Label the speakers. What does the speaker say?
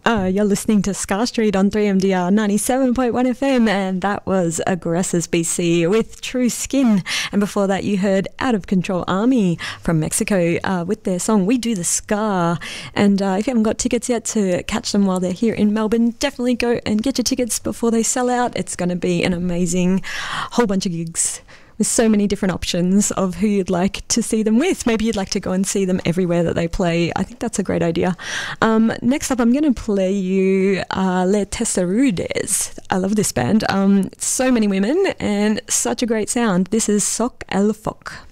Speaker 1: You're listening to Scar Street on 3MDR 97.1 FM, and that was Aggressors BC with True Skin. And before that, you heard Out of Control Army from Mexico with their song We Do the Scar. And if you haven't got tickets yet to catch them while they're here in Melbourne, definitely go and get your tickets before they sell out. It's going to be an amazing whole bunch of gigs with so many different options of who you'd like to see them with. Maybe you'd like to go and see them everywhere that they play. I think that's a great idea. Next up, I'm going to play you Les Tessarudes. I love this band. So many women and such a great sound. This is Soc El Foc.